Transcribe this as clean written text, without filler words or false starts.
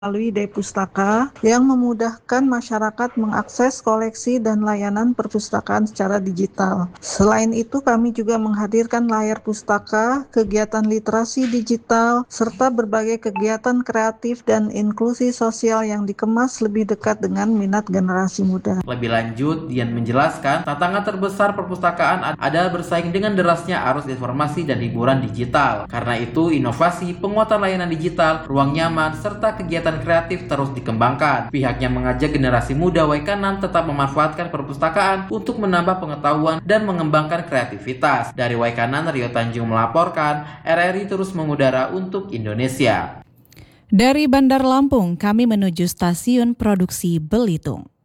melalui Depustaka yang memudahkan masyarakat mengakses koleksi dan layanan perpustakaan secara digital. Selain itu, kami juga menghadirkan layar pustaka, kegiatan literasi digital, serta berbagai kegiatan kreatif dan inklusi sosial yang dikemas lebih dekat dengan minat generasi muda. Lebih lanjut, Dian menjelaskan tantangan terbesar perpustakaan adalah bersaing dengan derasnya arus informasi dan hiburan digital. Karena itu, inovasi, penguatan layanan digital, ruang nyaman, serta kegiatan kreatif terus dikembangkan. Pihaknya mengajak generasi muda Waikanan tetap memanfaatkan perpustakaan untuk menambah pengetahuan dan mengembangkan kreativitas. Dari Waikanan, Rio Tanjung melaporkan, RRI terus mengudara untuk Indonesia. Dari Bandar Lampung, kami menuju stasiun produksi Belitung.